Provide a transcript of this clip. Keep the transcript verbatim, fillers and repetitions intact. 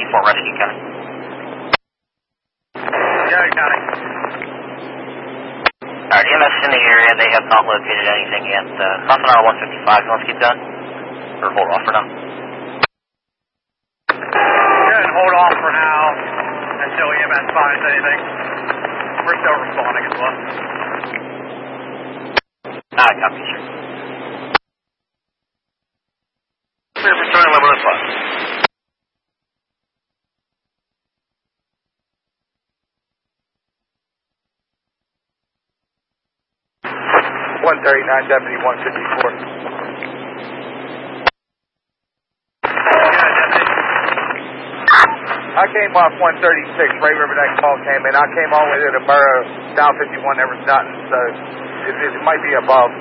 four Rescue County. Yeah, County. Alright, E M S in the area, they have not located anything yet. Uh, nothing on one fifty-five, you want to keep going? Or hold off for now? Yeah, and hold off for now until E M S finds anything. We're still responding as well. Ah, copy, sir. Clear for turn level at five. one thirty-nine, deputy one fifty-four. I came off one thirty-six, Ray River, that call came in. I came all the way to the borough, down fifty-one, there was nothing, so it, it might be above.